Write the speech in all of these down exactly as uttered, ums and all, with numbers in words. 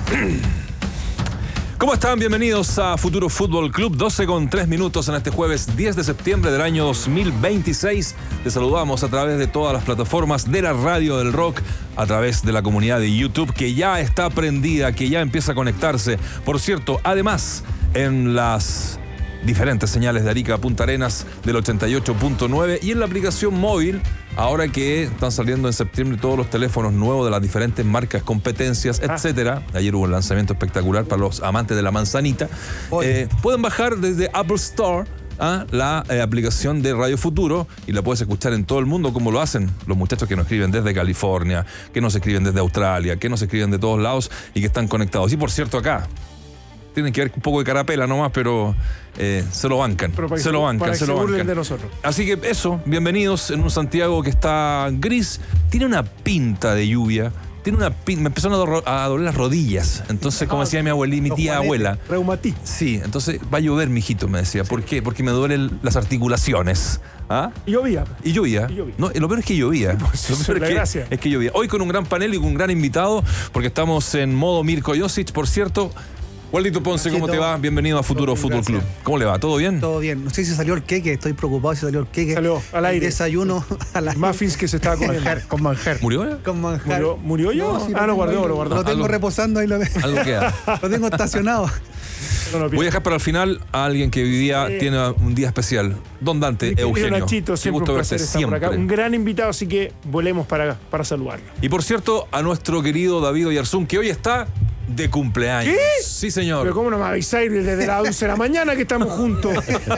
¿Cómo están? Bienvenidos a Futuro Fútbol Club, doce con tres minutos en este jueves diez de septiembre del año dos mil veintiséis. Les saludamos a través de todas las plataformas de la radio del rock, a través de la comunidad de YouTube, que ya está prendida, que ya empieza a conectarse. Por cierto, además, en las diferentes señales de Arica a Punta Arenas del ochenta y ocho punto nueve y en la aplicación móvil, ahora que están saliendo en septiembre todos los teléfonos nuevos de las diferentes marcas, competencias, ah. etcétera. Ayer hubo un lanzamiento espectacular para los amantes de la manzanita. Eh, pueden bajar desde Apple Store a la eh, aplicación de Radio Futuro y la puedes escuchar en todo el mundo, como lo hacen los muchachos que nos escriben desde California, que nos escriben desde Australia, que nos escriben de todos lados y que están conectados. Y por cierto, acá tienen que ver un poco de carapela nomás, pero eh, se lo bancan, se, se lo bancan, para que se, se lo bancan. De nosotros. Así que eso, bienvenidos en un Santiago que está gris, tiene una pinta de lluvia, tiene una pinta, me empezaron a, do, a doler las rodillas, entonces como decía mi abuelita, mi tía abuela. Reumatismo. Sí, entonces va a llover, mijito, me decía. ¿Por qué? Porque me duelen las articulaciones. ¿Ah? Y llovía. Y llovía. Y llovía. No, lo peor es que llovía. Sí, pues, lo peor es, es, gracia. que, es que llovía. Hoy con un gran panel y con un gran invitado, porque estamos en modo Mirko Josic, por cierto. Waldito Ponce, ¿cómo te va? Bienvenido a Futuro bien, Fútbol gracias. Club. ¿Cómo le va? ¿Todo bien? Todo bien. No sé si salió el queque, estoy preocupado si salió el queque. Salió al aire. El desayuno al aire. Muffins que se estaba comiendo. Con manjar. ¿Murió? Con manjar. ¿Murió, ¿Murió yo? No, sí, ah, lo guardó, ahí, lo guardó. Lo tengo Algo- reposando ahí, lo, de- Algo queda. lo tengo estacionado. No, no, Voy a dejar para el final a alguien que hoy día Sí. tiene un día especial. Don Dante Mi querido Eugenio. Nachito, Qué siempre gusto un verte placer estar por siempre. acá. Un gran invitado, así que volemos para, para saludarlo. Y por cierto, a nuestro querido David Oyarzún, que hoy está de cumpleaños. ¿Qué? Sí, señor. Pero ¿cómo no me avisáis desde las once de la mañana que estamos juntos?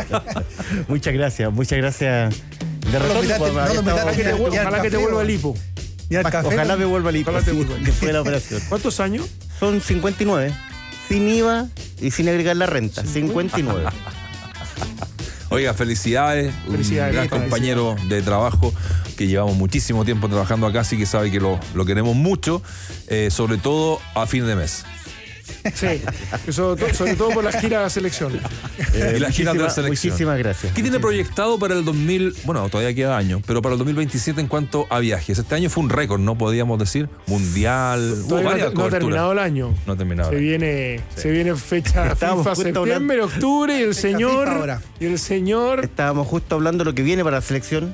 Muchas gracias, muchas gracias. De retorno, invitaste, pues, no había lo estado- Ojalá que te, vuelva- Ya el ojalá que te café, vuelva o- el hipo. Ya el café. Ojalá me vuelva al hipo, Ojalá te sí, vuelva al después de la operación. ¿Cuántos años? Son cincuenta y nueve, sin I V A y sin agregar la renta. cincuenta y nueve. Oiga, felicidades. Felicidades, Un gran felicidades. compañero de trabajo que llevamos muchísimo tiempo trabajando acá, así que sabe que lo, lo queremos mucho, eh, sobre todo a fin de mes. Sí. Sobre todo, sobre todo por la gira de la selección. Eh, Y la gira de la muchísimas- selección. Muchísimas gracias. ¿Qué tiene Muchísimas- proyectado para el dos mil? Bueno, todavía queda año, pero para el dos mil veintisiete en cuanto a viajes. Este año fue un récord, ¿no? Podríamos decir. Mundial. Hubo Todavía varias no, no ha coberturas. terminado el año. No ha terminado. Se viene, se viene fecha Estábamos FIFA justo septiembre, octubre y el Fecha señor FIFA ahora. y el señor Estábamos justo hablando de lo que viene para la selección.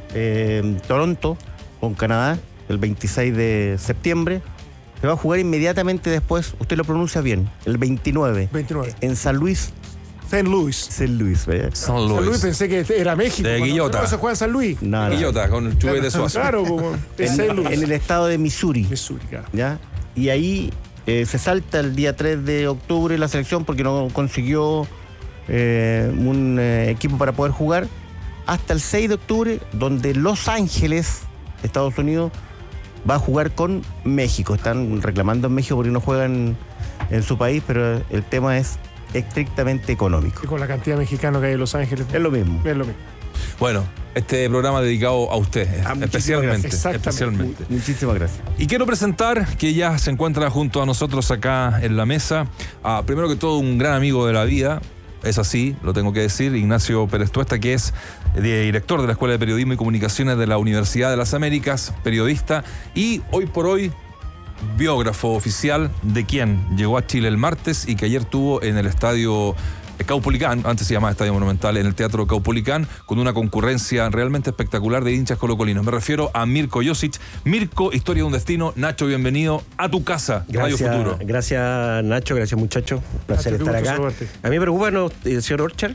Eh, Toronto con Canadá, el veintiséis de septiembre. Se va a jugar inmediatamente después, usted lo pronuncia bien, el veintinueve, veintinueve. en San Luis, Saint Louis. San Luis, ¿verdad? San San Luis Luis. pensé que era México. De cuando- Guillota. no, se juega en San Luis. No, no. Guillota, con el chubete de Suazo. Claro, como es Saint En, Louis. en el estado de Missouri, Missouri, claro. ¿ya? Y ahí eh, se salta el día tres de octubre la selección porque no consiguió eh, un eh, equipo para poder jugar, hasta el seis de octubre, donde Los Ángeles, Estados Unidos, va a jugar con México. Están reclamando en México porque no juegan en su país, pero el tema es estrictamente económico. Y con la cantidad de mexicanos que hay en Los Ángeles. Es lo mismo. Es lo mismo. Bueno, este programa dedicado a usted, Ah, muchísimas especialmente. gracias. Exactamente. especialmente. Muchísimas gracias. Y quiero presentar, que ya se encuentra junto a nosotros acá en la mesa, a, primero que todo, un gran amigo de la vida. Es así, lo tengo que decir, Ignacio Pérez Tuesta, que es director de la Escuela de Periodismo y Comunicaciones de la Universidad de las Américas, periodista y hoy por hoy biógrafo oficial de quien llegó a Chile el martes y que ayer tuvo en el estadio Caupolicán, antes se llamaba Estadio Monumental, en el Teatro Caupolicán, con una concurrencia realmente espectacular de hinchas colocolinos. Me refiero a Mirko Josic. Mirko, Historia de un Destino. Nacho, bienvenido a tu casa, Radio Gracias, Futuro. gracias Nacho, gracias muchachos. Un placer Nacho, qué estar gusto acá. saludarte. A mí me preocupa ¿no? el señor Orchard.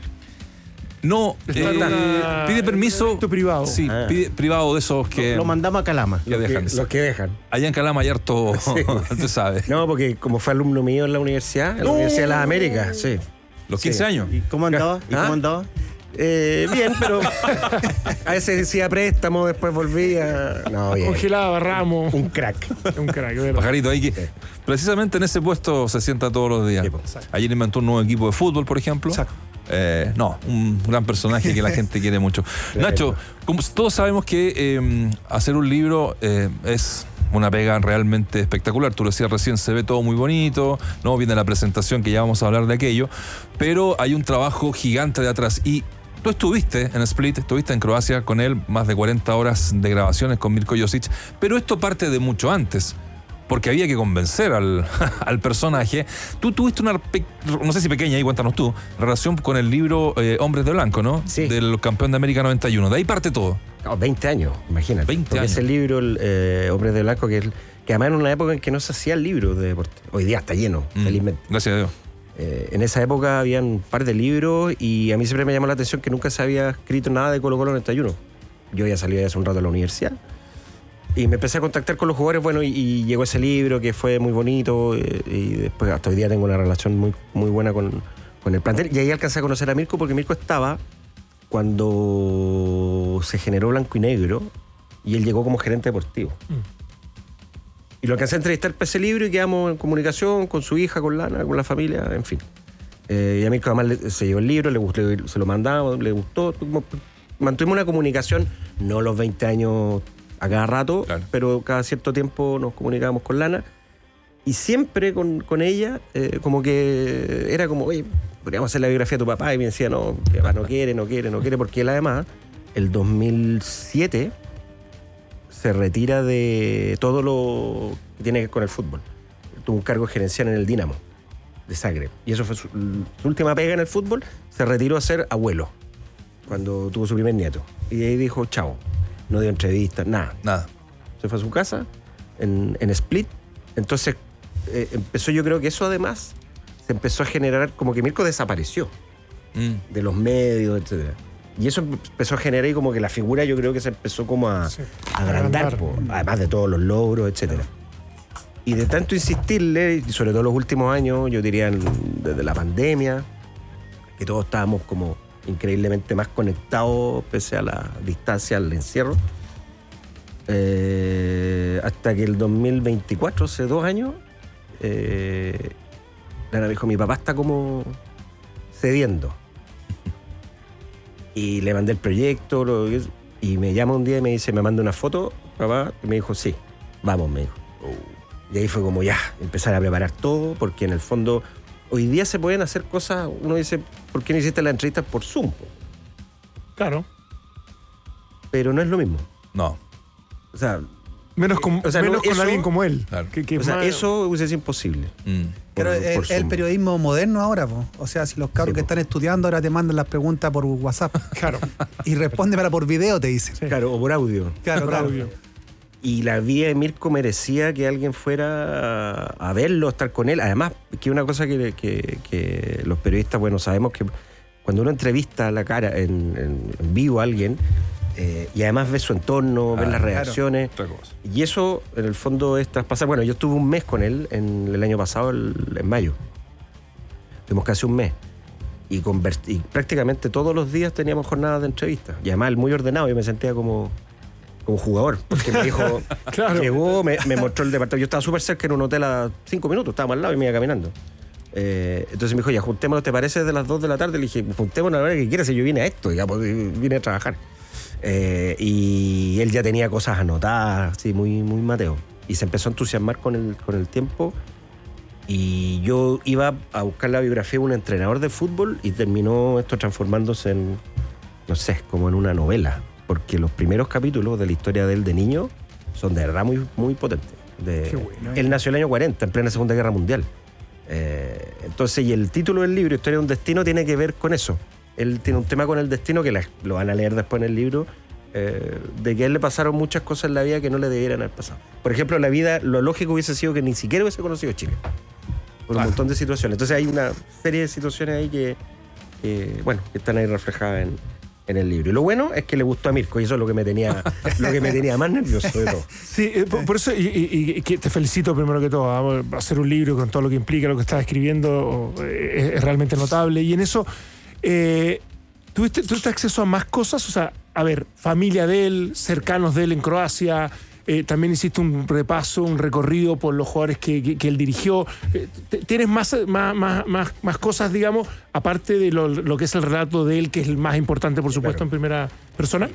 No, Está eh, en una- pide permiso. evento privado. Sí, Ah. pide privado de esos que, Lo mandamos a Calama. que dejan. Los que dejan. Allá en Calama hay harto, tú sabes. No, porque como fue alumno mío en la universidad, en la Universidad de las Américas, sí. Los quince Sí. años. ¿Y cómo andaba? ¿Y ¿Ah? cómo andaba? Eh, bien, pero a veces decía préstamo, después volvía. No, bien. Congelaba, Ramos. Un crack. Un crack, ¿verdad? Pajarito, ahí que precisamente en ese puesto se sienta todos los días. Sí, pues. Ayer inventó un nuevo equipo de fútbol, por ejemplo. Exacto. Eh, no, un gran personaje que la gente quiere mucho. Nacho, como todos sabemos que eh, hacer un libro eh, es una pega realmente espectacular. Tú lo decías recién, se ve todo muy bonito, ¿no? Viene la presentación que ya vamos a hablar de aquello, pero hay un trabajo gigante de atrás. Y tú estuviste en Split, estuviste en Croacia con él, más de cuarenta horas de grabaciones con Mirko Josic, pero esto parte de mucho antes. porque había que convencer al, al personaje. Tú tuviste una, pe- no sé si pequeña, ahí cuéntanos tú, relación con el libro eh, Hombres de Blanco, ¿no? Sí. Del campeón de América noventa y uno. De ahí parte todo. No, veinte años, imagínate. veinte Porque años. ese libro, el, eh, Hombres de Blanco, que, es- que además en una época en que no se hacían libros de deporte. Hoy día está lleno, Mm, felizmente. Gracias a Dios. Eh, en esa época habían un par de libros y a mí siempre me llamó la atención que nunca se había escrito nada de Colo Colo noventa y uno. Yo ya salí hace un rato de la universidad y me empecé a contactar con los jugadores, bueno, y, y llegó ese libro que fue muy bonito eh, y después hasta hoy día tengo una relación muy, muy buena con, con el plantel. Y ahí alcancé a conocer a Mirko porque Mirko estaba cuando se generó Blanco y Negro y él llegó como gerente deportivo. Y lo alcancé a entrevistar para ese libro y quedamos en comunicación con su hija, con Lana, con la familia, en fin. Eh, y a Mirko además le- se llevó el libro, le gustó, le- se lo mandamos, le gustó. Como- Mantuvimos una comunicación, no los veinte años a cada rato, Claro. pero cada cierto tiempo nos comunicábamos con Lana. Y siempre con, con ella, eh, como que era como, oye, podríamos hacer la biografía de tu papá. Y me decía, no, mi papá no quiere, no quiere, no quiere, porque él además, el dos mil siete, se retira de todo lo que tiene que ver con el fútbol. Tuvo un cargo gerencial en el Dinamo de Zagreb. Y eso fue su, su última pega en el fútbol. Se retiró a ser abuelo cuando tuvo su primer nieto. Y ahí dijo, chao. No dio entrevistas, nada. Nada. Se fue a su casa en, en Split. Entonces eh, empezó, yo creo que eso además se empezó a generar, como que Mirko desapareció Mm. de los medios, etcétera. Y eso empezó a generar y como que la figura yo creo que se empezó como a, Sí. a agrandar, Agrandar. po, además de todos los logros, etcétera. Y de tanto insistirle, y sobre todo los últimos años, yo diría en- desde la pandemia, que todos estábamos como increíblemente más conectados pese a la distancia, al encierro, eh, hasta que el dos mil veinticuatro, hace dos años, eh, Lara me dijo, mi papá está como cediendo. Y le mandé el proyecto lo- y me llama un día y me dice, me manda una foto, papá, y me dijo, sí, vamos, me dijo. Y ahí fue como ya, empezar a preparar todo, porque en el fondo hoy día se pueden hacer cosas, uno dice, ¿por qué no hiciste la entrevista por Zoom? Claro. Pero no es lo mismo. No. O sea, Menos con, O sea, no, menos con eso- alguien como él. Claro. Que, que o sea más- eso hubiese sido imposible. Mm. Pero por- es por el Zoom. periodismo moderno ahora, po. O sea, si los cabros Sí, que po. están estudiando ahora te mandan las preguntas por WhatsApp. Claro. Y responde para por video, te dicen. Sí. Claro, o por audio. Claro, Por claro. audio. Y la vida de Mirko merecía que alguien fuera a, a verlo, a estar con él. Además, que una cosa que, que- que los periodistas, bueno, sabemos que cuando uno entrevista a la cara en, en- en vivo a alguien, eh, y además ves su entorno, ves Ah, las claro. reacciones, Otra cosa. y eso en el fondo es traspasar. Bueno, yo estuve un mes con él en el año pasado, el- en mayo. Tuvimos casi un mes. Y, conver- y prácticamente todos los días teníamos jornadas de entrevistas. Y además, él muy ordenado, yo me sentía como, como jugador. Porque me dijo, Claro. llegó, me, me mostró el departamento. Yo estaba súper cerca en un hotel a cinco minutos, estábamos al lado y me iba caminando. Eh, entonces me dijo, ya, juntémonos, ¿te parece desde las dos de la tarde? Le dije, juntémonos a la hora que quieras, si yo vine a esto, digamos, vine a trabajar. Eh, y él ya tenía cosas anotadas, así, muy, muy Mateo. Y se empezó a entusiasmar con el, con el tiempo. Y yo iba a buscar la biografía de un entrenador de fútbol y terminó esto transformándose en, no sé, como en una novela. Porque los primeros capítulos de la historia de él de niño son de verdad muy, muy potentes. De, Qué bueno. Él nació en el año cuarenta, en plena Segunda Guerra Mundial. Eh, entonces, y el título del libro, Historia de un destino, tiene que ver con eso. Él tiene un tema con el destino que la- lo van a leer después en el libro, eh, de que a él le pasaron muchas cosas en la vida que no le debieran haber pasado. Por ejemplo, la vida, lo lógico hubiese sido que ni siquiera hubiese conocido Chile. Por Claro. un montón de situaciones. Entonces hay una serie de situaciones ahí que, que, bueno, que están ahí reflejadas en, en el libro. Y lo bueno es que le gustó a Mirko y eso es lo que me tenía, lo que me tenía más nervioso de todo. Sí, eh, por, por eso, y, y- y que te felicito primero que todo. ¿ah? Hacer un libro con todo lo que implica, lo que estás escribiendo, eh, es, es realmente notable. Y en eso, eh, ¿tuviste, ¿tuviste acceso a más cosas? O sea, a ver, familia de él, cercanos de él en Croacia. Eh, también hiciste un repaso, un recorrido por los jugadores que, que- que él dirigió. Eh, t- ¿Tienes más, más, más, más, más cosas, digamos, aparte de lo, lo que es el relato de él, que es el más importante, por supuesto, Claro. en primera persona?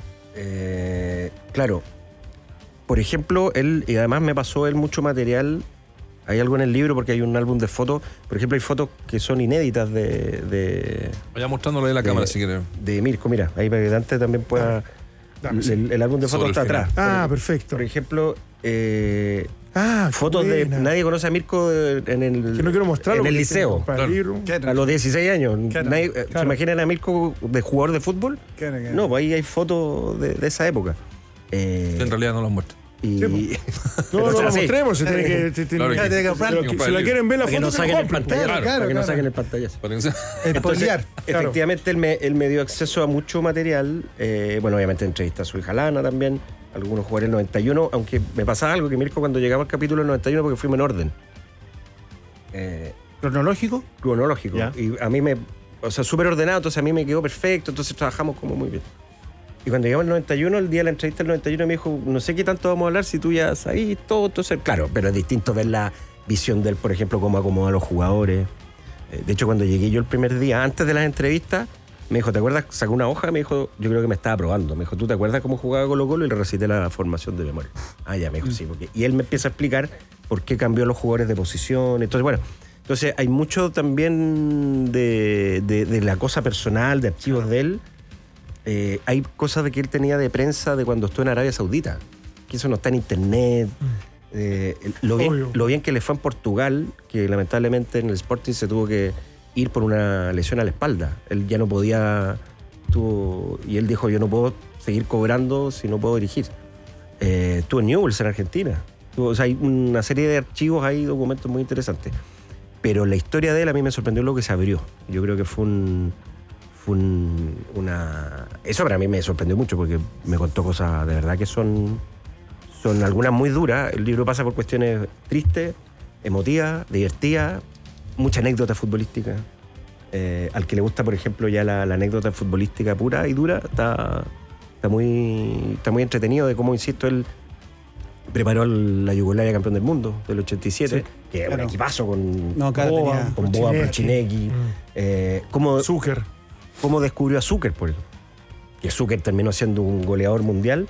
Eh, claro. Por ejemplo, él, y además me pasó él mucho material. Hay algo en el libro porque hay un álbum de fotos. Por ejemplo, hay fotos que son inéditas de, de, Vaya mostrándole ahí la de- cámara si quiere. de Mirko. Mira, ahí para que Dante también pueda. Dame, sí. el, el álbum de Sobre fotos el está final. atrás. Ah, Por- perfecto. Por ejemplo, eh, Ah, Fotos de. buena. Nadie conoce a Mirko en el, Que no quiero mostrarlo. en el porque liceo. tengo para el libro. A los dieciséis años. Claro, Nadie- ¿Se claro. imaginan a Mirko de jugador de fútbol? Claro, claro. No, pues ahí hay fotos de, de esa época. Eh, En realidad no los muestra. y, Sí, No, no O sea, la sí. mostremos. Se tiene que, se tiene Claro que- que- tiene que comprar. pero que- si la quieren ver la para que foto, no que saquen la el compren. pantallazo. Claro, para que no claro. saquen el pantallazo. Para que no sea- Espolear. Claro. Efectivamente, él me, él me dio acceso a mucho material. eh, bueno, obviamente entrevista a su hija Lana también, algunos jugadores del noventa y uno, aunque me pasaba algo que Mirko cuando llegaba al capítulo del noventa y uno, porque fuimos en orden. Eh, ¿Cronológico? cronológico. Ya. Y a mí me, o sea, súper ordenado, entonces a mí me quedó perfecto, entonces trabajamos como muy bien. Y cuando llegamos al noventa y uno, el día de la entrevista del noventa y uno, me dijo, no sé qué tanto vamos a hablar si tú ya sabes todo. Entonces, claro, pero es distinto ver la visión de él, por ejemplo, cómo acomoda a los jugadores. Eh, De hecho, cuando llegué yo el primer día, antes de las entrevistas, me dijo, ¿te acuerdas? Sacó una hoja y me dijo, yo creo que me estaba probando. Me dijo, ¿tú te acuerdas cómo jugaba Colo Colo? Y le recité la formación de memoria. Ah, ya, me dijo, sí. Porque... Y él me empieza a explicar por qué cambió los jugadores de posición. Entonces, bueno, entonces hay mucho también de, de- de la cosa personal, de archivos de él. Eh, hay cosas de que él tenía de prensa de cuando estuvo en Arabia Saudita, que eso no está en internet. Eh, lo, bien, Obvio. lo bien que le fue en Portugal, que lamentablemente en el Sporting se tuvo que ir por una lesión a la espalda. Él ya no podía, tuvo, y él dijo, yo no puedo seguir cobrando si no puedo dirigir. Eh, estuvo en Newell's en Argentina. Tuvo- o sea, hay una serie de archivos, hay documentos muy interesantes. Pero la historia de él a mí me sorprendió lo que se abrió. Yo creo que fue un... Fue un- una... Eso para mí me sorprendió mucho porque me contó cosas de verdad que son, son algunas muy duras. El libro pasa por cuestiones tristes, emotivas, divertidas, mucha anécdota futbolística. Eh, al que le gusta, por ejemplo, ya la, la anécdota futbolística pura y dura, está, está, muy, está muy entretenido de cómo, insisto, él preparó la Yugoslavia campeón del mundo del ochenta y siete, Sí, que es claro. un equipazo con, No, claro, Boa, tenía- con Boa Prochinecki. Prochinecki. Mm. Eh, cómo, Zucker. cómo descubrió a Zucker, por ejemplo. Que Zucker terminó siendo un goleador mundial.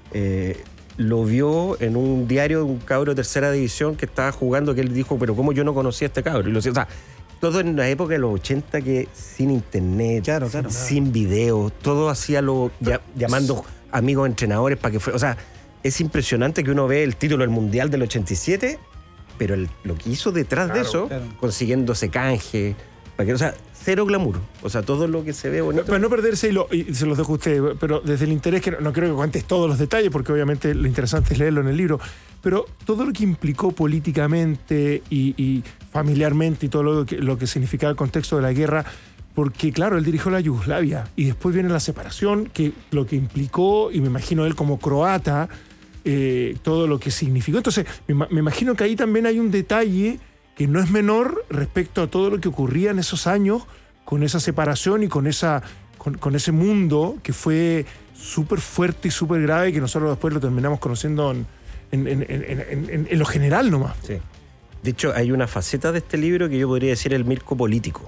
Eh, lo vio en un diario de un cabro de tercera división que estaba jugando, que él dijo, pero ¿cómo yo no conocía a este cabro? Y lo, o sea, todo en la época de los ochenta, que sin internet, Claro, claro. sin video, todo hacía lo ya- llamando amigos entrenadores para que fuera. O sea, es impresionante que uno ve el título del Mundial del ochenta y siete, pero el- lo que hizo detrás de Claro, eso, claro. consiguiéndose canje, para que, o sea, cero glamour. O sea, todo lo que se ve bonito. Para no perderse, y, lo- y se los dejo a ustedes, pero desde el interés, que no, no creo que cuentes todos los detalles, porque obviamente lo interesante es leerlo en el libro, pero todo lo que implicó políticamente y, y familiarmente y todo lo que, lo que significaba el contexto de la guerra, porque claro, él dirigió la Yugoslavia y después viene la separación, que lo que implicó, y me imagino él como croata, eh, todo lo que significó. Entonces, me, ima- me imagino que ahí también hay un detalle que no es menor respecto a todo lo que ocurría en esos años con esa separación y con, esa, con, con ese mundo que fue súper fuerte y súper grave, que nosotros después lo terminamos conociendo en, en, en- en- en- en- en lo general nomás. Sí. De hecho, hay una faceta de este libro que yo podría decir el Mirko político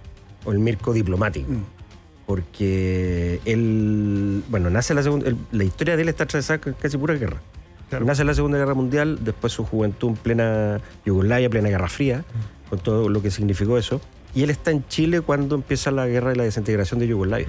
o el Mirko diplomático. Mm. Porque él, bueno, nace la segunda, el- la historia de él está atravesada con casi pura guerra. Claro. Nace en la Segunda Guerra Mundial, después su juventud en plena Yugoslavia, plena Guerra Fría, con todo lo que significó eso. Y él está en Chile cuando empieza la guerra y la desintegración de Yugoslavia.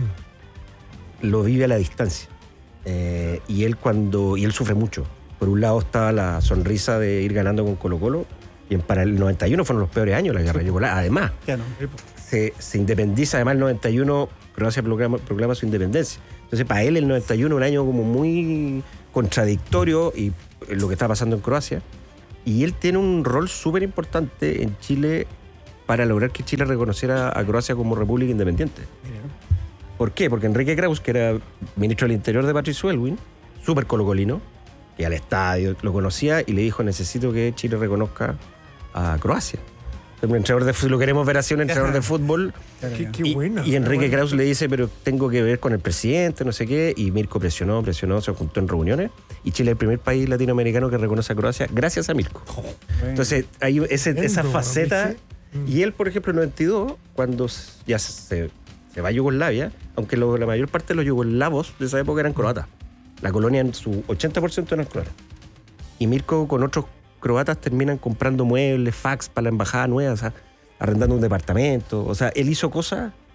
Lo vive a la distancia. Eh, y él cuando y él sufre mucho. Por un lado estaba la sonrisa de ir ganando con Colo Colo, y en, para el noventa y uno fueron los peores años de la guerra de Yugoslavia. Además, Ya no. se, se independiza, además el noventa y uno Croacia proclama, proclama su independencia. Entonces para él el noventa y uno es un año como muy contradictorio y lo que está pasando en Croacia. Y él tiene un rol súper importante en Chile para lograr que Chile reconociera a Croacia como república independiente. ¿Por qué? Porque Enrique Kraus, que era ministro del Interior de Patricio Aylwin, súper colocolino, que al estadio lo conocía y le dijo, necesito que Chile reconozca a Croacia. Un entrenador de fútbol, lo queremos ver así, un entrenador de fútbol. Qué, qué Y, buena. y Enrique qué buena. Kraus le dice, pero tengo que ver con el presidente, no sé qué. Y Mirko presionó, presionó, se juntó en reuniones. Y Chile es el primer país latinoamericano que reconoce a Croacia gracias a Mirko. Entonces, hay ese- esa Tremendo, faceta. ¿viste? Y él, por ejemplo, en el noventa y dos, cuando ya se, se va a Yugoslavia, aunque lo- la mayor parte de los yugoslavos de esa época eran croatas. La colonia en su ochenta por ciento eran croatas. Y Mirko con otros croatas terminan comprando muebles, fax para la embajada nueva, o sea, arrendando un departamento. O sea, él hizo cosas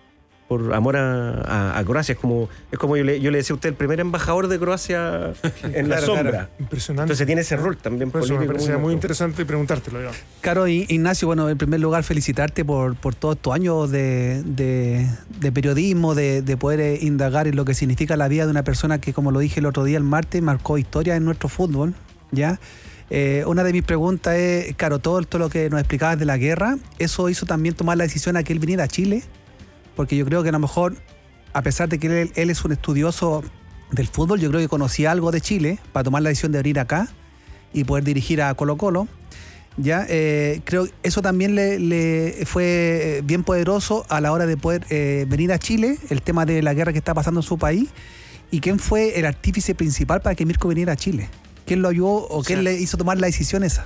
por amor a, a, a Croacia. Es como, es como yo, le, yo le decía a usted, el primer embajador de Croacia en la Claro, sombra. claro. Impresionante. Entonces tiene ese rol también Por eso me político. parecía muy muy interesante preguntártelo. digamos. Claro, y- Ignacio, bueno, en primer lugar felicitarte por, por todos estos años de, de- de periodismo, de, de poder eh, indagar en lo que significa la vida de una persona que, como lo dije el otro día, el martes, marcó historia en nuestro fútbol, ¿ya? Eh, una de mis preguntas es, claro, todo, todo lo que nos explicabas de la guerra, ¿eso hizo también tomar la decisión a que él viniera a Chile? Porque yo creo que a lo mejor, a pesar de que él, él es un estudioso del fútbol, yo creo que conocía algo de Chile para tomar la decisión de venir acá y poder dirigir a Colo Colo. Ya, eh, creo que eso también le, le fue bien poderoso a la hora de poder eh, venir a Chile, el tema de la guerra que está pasando en su país. ¿Y quién fue el artífice principal para que Mirko viniera a Chile? ¿Quién lo ayudó o, O quién sea, le hizo tomar la decisión esa?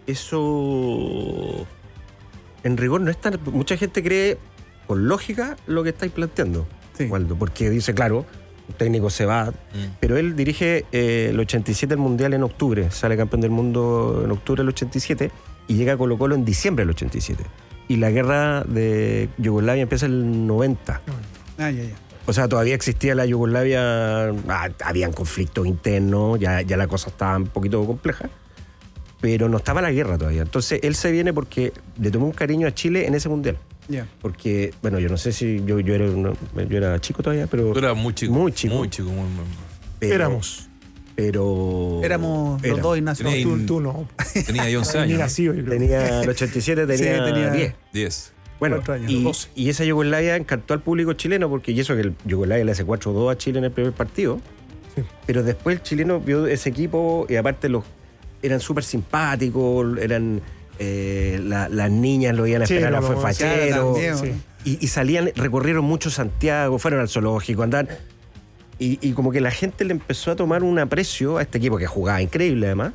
Eso, en rigor, no es tan... Mucha gente cree, con lógica, lo que estáis planteando, Sí. Waldo, porque dice, claro, un técnico se va, pero él dirige eh, el ochenta y siete el Mundial en octubre, sale campeón del mundo en octubre del ochenta y siete y llega a Colo Colo en diciembre del ochenta y siete. Y la guerra de Yugoslavia empieza en el noventa. Ah, ya, ya. O sea, todavía existía la Yugoslavia, ah, habían conflictos internos, ya, ya la cosa estaba un poquito compleja, pero no estaba la guerra todavía. Entonces él se viene porque le tomó un cariño a Chile en ese Mundial. Ya. Porque, bueno, yo no sé si yo, yo, era, una- yo era chico todavía, pero... Tú eras muy chico. Muy chico. Muy chico. Muy, muy- pero- Éramos. Pero... Éramos los Era. dos, Ignacio. Tenía- Tú, tú no. Tenía ya once Ni años. nacido, yo creo. Tenía, el ochenta y siete tenía, Sí, tenía- diez. diez. Bueno, Cuatro años, y, doce. y esa Yugoslavia encantó al público chileno, porque y eso que el Yugoslavia le hace cuatro dos a Chile en el primer partido, Sí. pero después el chileno vio ese equipo y aparte los eran súper simpáticos, eran eh, la- las niñas lo iban a Sí, esperar, no, fue no, fachero, también, Sí. y, y salían, recorrieron mucho Santiago, fueron al zoológico, andaban, y, y como que la gente le empezó a tomar un aprecio a este equipo que jugaba increíble además,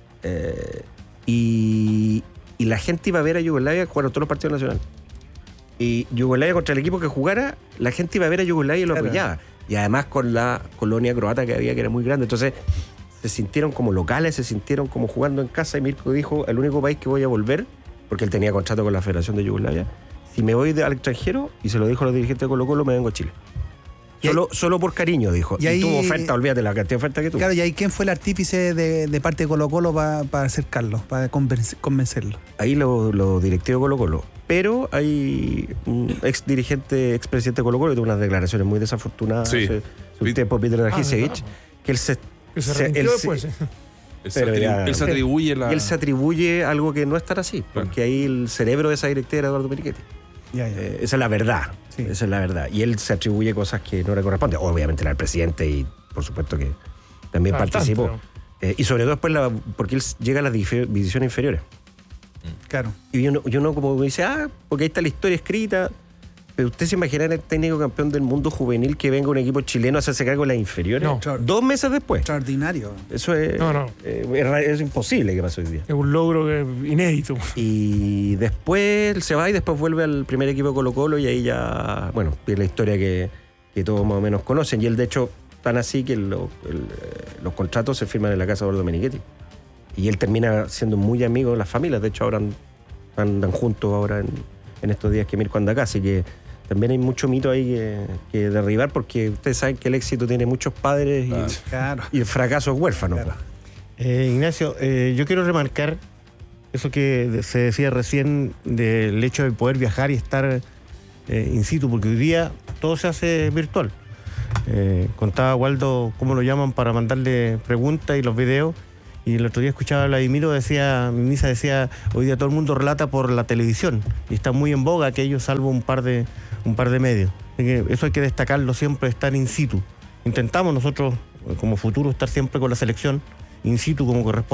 eh, y, y la gente iba a ver a Yugoslavia jugar todos los partidos nacionales. Y Yugoslavia contra el equipo que jugara, la gente iba a ver a Yugoslavia y lo Claro. apoyaba. Y además con la colonia croata que había, que era muy grande. Entonces se sintieron como locales, se sintieron como jugando en casa. Y Mirko dijo, el único país que voy a volver, porque él tenía contrato con la Federación de Yugoslavia, si me voy de- al extranjero, y se lo dijo a los dirigentes de Colo Colo, me vengo a Chile. Y ahí- Solo, solo por cariño, dijo. y Y, ahí- tuvo oferta, olvídate la cantidad de oferta que tuvo. Claro, y ahí quién fue el artífice de, de parte de Colo Colo para acercarlo, para convenc- convencerlo. Ahí los lo directivos de Colo Colo. Pero hay un ex dirigente, ex presidente de Colo Colo, que tuvo unas declaraciones muy desafortunadas Sí. hace un tiempo, Peter Dargisevich, que él se, Que se se- arrepintió él se- después. ¿eh? Él se, Pero atribu- ya- él se atribuye la. y él se atribuye algo que no es tan así, Claro. porque ahí el cerebro de esa directiva era Eduardo Perichetti. Ya, ya. Eh, esa es la verdad. Sí. Esa es la verdad. Y él se atribuye cosas que no le corresponden. Obviamente era el presidente y por supuesto que también Bastante, participó. ¿no? Eh, y sobre todo después la- porque él llega a las divi- divisiones inferiores. Claro. Y uno, y uno como dice, ah, porque ahí está la historia escrita. Pero usted se imagina el técnico campeón del mundo juvenil que venga un equipo chileno a hacerse cargo de las inferiores. No. Dos meses después. Extraordinario. Eso es, No, no. eh, es, ra- es imposible que pase hoy día. Es un logro que- inédito. Y después él se va y después vuelve al primer equipo de Colo Colo y ahí ya, bueno, es la historia que, que todos más o menos conocen. Y él, de hecho, tan así que lo- el, eh, los contratos se firman en la casa de Eduardo Menichetti. Y él termina siendo muy amigo de las familias. De hecho, ahora an- andan juntos ahora en, en estos días que Mirko anda acá. Así que también hay mucho mito ahí que, que derribar porque ustedes saben que el éxito tiene muchos padres y, Claro. Claro. y el fracaso es huérfano. Claro. pues. Eh, Ignacio, eh, yo quiero remarcar eso que de- se decía recién del hecho de poder viajar y estar eh, in situ, porque hoy día todo se hace virtual. Eh, contaba Waldo cómo lo llaman para mandarle preguntas y los videos, y el otro día escuchaba a Vladimiro, decía, Misa decía, hoy día todo el mundo relata por la televisión, y está muy en boga aquello, salvo un par de, un par de medios. Así que eso hay que destacarlo siempre, estar in situ. Intentamos nosotros, como futuro, estar siempre con la selección in situ como corresponde.